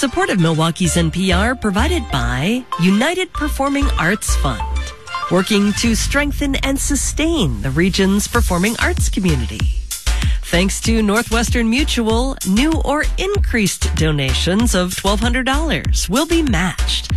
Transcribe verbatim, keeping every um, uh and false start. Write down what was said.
Support of Milwaukee's N P R provided by United Performing Arts Fund, working to strengthen and sustain the region's performing arts community. Thanks to Northwestern Mutual, new or increased donations of twelve hundred dollars will be matched.